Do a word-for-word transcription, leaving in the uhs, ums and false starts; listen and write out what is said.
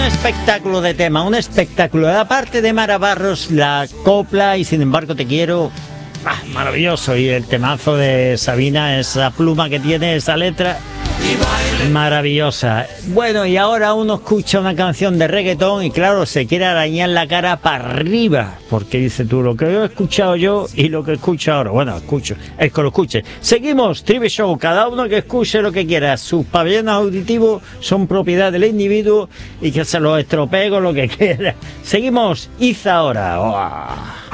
espectáculo de tema, un espectáculo. Aparte de Mara Barros, la copla y Sin embargo te quiero, ah, maravilloso. Y el temazo de Sabina, esa pluma que tiene, esa letra, maravillosa. Bueno, y ahora uno escucha una canción de reggaetón y claro, se quiere arañar la cara para arriba, porque dice tú, lo que he escuchado yo y lo que escucho ahora. Bueno, escucho, es que lo escuche. Seguimos, Trivi Show, cada uno que escuche lo que quiera. Sus pabellones auditivos son propiedad del individuo y que se los estropee con lo que quiera. Seguimos, Iza ahora. Oh.